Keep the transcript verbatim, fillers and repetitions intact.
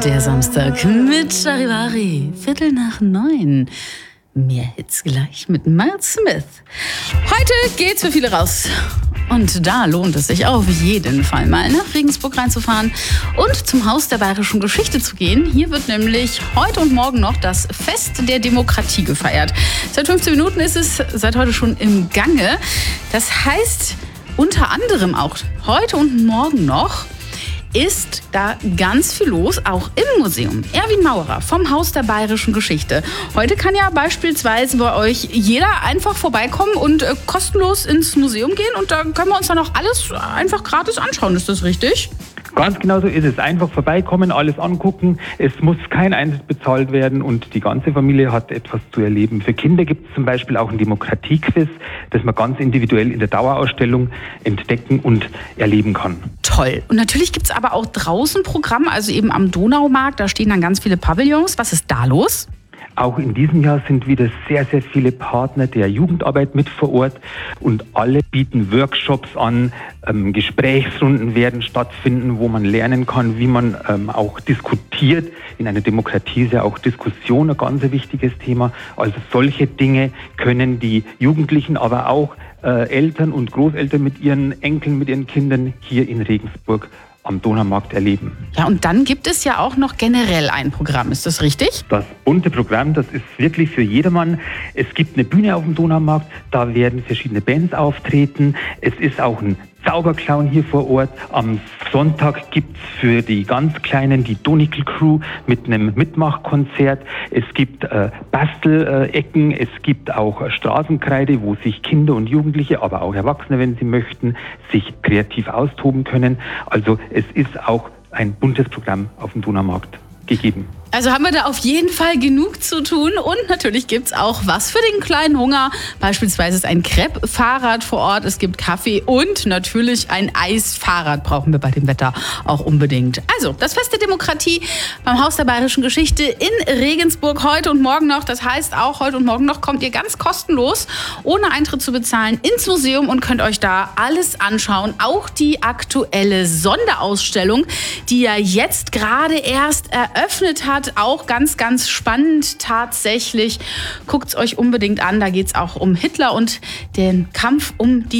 Der Samstag mit Charivari, Viertel nach neun. Mehr Hits gleich mit Miles Smith. Heute geht's für viele raus. Und da lohnt es sich auf jeden Fall mal nach Regensburg reinzufahren und zum Haus der Bayerischen Geschichte zu gehen. Hier wird nämlich heute und morgen noch das Fest der Demokratie gefeiert. Seit fünfzehn Minuten ist es seit heute schon im Gange. Das heißt unter anderem auch heute und morgen noch ist da ganz viel los, auch im Museum. Erwin Maurer vom Haus der Bayerischen Geschichte. Heute kann ja beispielsweise bei euch jeder einfach vorbeikommen und äh, kostenlos ins Museum gehen und da können wir uns dann auch alles einfach gratis anschauen. Ist das richtig? Ganz genau so ist es. Einfach vorbeikommen, alles angucken. Es muss kein Eintritt bezahlt werden und die ganze Familie hat etwas zu erleben. Für Kinder gibt es zum Beispiel auch ein Demokratiequiz, das man ganz individuell in der Dauerausstellung entdecken und erleben kann. Toll. Und natürlich gibt es aber auch draußen Programm, also eben am Donaumarkt. Da stehen dann ganz viele Pavillons. Was ist da los? Auch in diesem Jahr sind wieder sehr, sehr viele Partner der Jugendarbeit mit vor Ort und alle bieten Workshops an, ähm, Gesprächsrunden werden stattfinden, wo man lernen kann, wie man ähm, auch diskutiert. In einer Demokratie ist ja auch Diskussion ein ganz wichtiges Thema. Also solche Dinge können die Jugendlichen, aber auch äh, Eltern und Großeltern mit ihren Enkeln, mit ihren Kindern hier in Regensburg am Donaumarkt erleben. Ja, und dann gibt es ja auch noch generell ein Programm, ist das richtig? Das bunte Programm, das ist wirklich für jedermann. Es gibt eine Bühne auf dem Donaumarkt, da werden verschiedene Bands auftreten. Es ist auch ein Zauberclown hier vor Ort. Am Sonntag gibt es für die ganz Kleinen die Donikel Crew mit einem Mitmachkonzert. Es gibt äh, Bastelecken, es gibt auch Straßenkreide, wo sich Kinder und Jugendliche, aber auch Erwachsene, wenn sie möchten, sich kreativ austoben können. Also es ist auch ein buntes Programm auf dem Donaumarkt gegeben. Also haben wir da auf jeden Fall genug zu tun und natürlich gibt es auch was für den kleinen Hunger. Beispielsweise ist ein Crepe-Fahrrad vor Ort, es gibt Kaffee und natürlich ein Eisfahrrad brauchen wir bei dem Wetter auch unbedingt. Also das Fest der Demokratie beim Haus der Bayerischen Geschichte in Regensburg heute und morgen noch. Das heißt auch heute und morgen noch kommt ihr ganz kostenlos, ohne Eintritt zu bezahlen, ins Museum und könnt euch da alles anschauen. Auch die aktuelle Sonderausstellung, die ja jetzt gerade erst eröffnet hat. Auch ganz, ganz spannend tatsächlich. Guckt es euch unbedingt an. Da geht es auch um Hitler und den Kampf um die